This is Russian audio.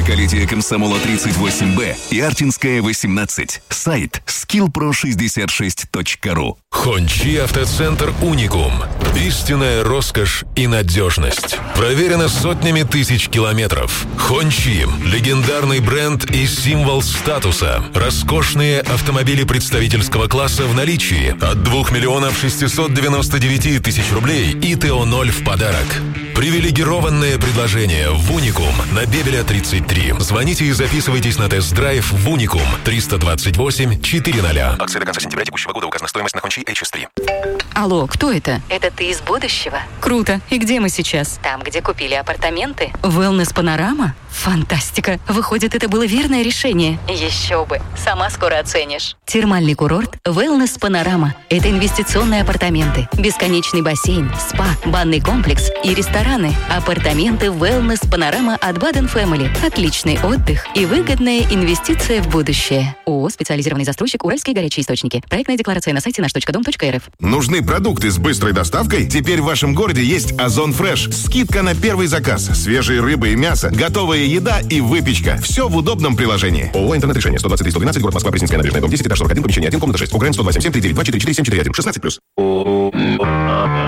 40-летие Комсомола 38Б и Артинская 18. Сайт skillpro66.ru. Хончи автоцентр «Уникум». Истинная роскошь и надежность. Проверено сотнями тысяч километров. Хончи – легендарный бренд и символ статуса. Роскошные автомобили представительского класса в наличии. От 2 миллионов 699 тысяч рублей и ТО-0 в подарок. Привилегированное предложение в «Уникум» на Бебеля 33. Звоните и записывайтесь на тест-драйв в «Уникум» 328-400. Акция до конца сентября текущего года. Указана стоимость на Хончи HS3. Алло, кто это? Это ты из будущего? Круто. И где мы сейчас? Там, где купили апартаменты. Wellness Панорама? Фантастика. Выходит, это было верное решение. Еще бы. Сама скоро оценишь. Термальный курорт Wellness Панорама. Это инвестиционные апартаменты, бесконечный бассейн, спа, банный комплекс и рестораны. Апартаменты Wellness Панорама от Baden Family. Отличный отдых и выгодная инвестиция в будущее. ООО «Специализированный застройщик Уральские горячие источники». Проектная декларация на сайте наш.дом.рф. Нужны продукты с быстрой доставкой? Теперь в вашем городе есть Озон Фреш. Скидка на первый заказ. Свежие рыбы и мясо, готовая еда и выпечка. Все в удобном приложении. ООО «Интернет-решение». 123-112, город Москва, Пресненская набережная, дом 10, этаж 41, помещение 1, комната 6. УГРН 127 739 244 741. 16+.